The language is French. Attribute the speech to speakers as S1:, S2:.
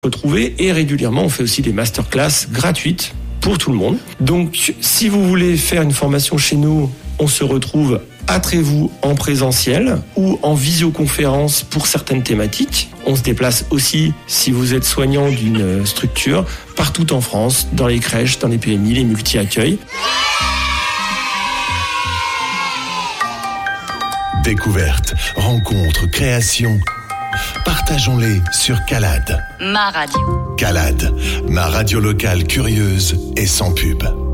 S1: retrouver et régulièrement on fait aussi des masterclass gratuites pour tout le monde. Donc si vous voulez faire une formation chez nous, on se retrouve à Trévoux en présentiel ou en visioconférence pour certaines thématiques. On se déplace aussi, si vous êtes soignant d'une structure, partout en France, dans les crèches, dans les PMI, les multi-accueils.
S2: Découvertes, rencontres, créations. Partageons-les sur Calade.
S3: Ma radio.
S2: Calade, ma radio locale curieuse et sans pub.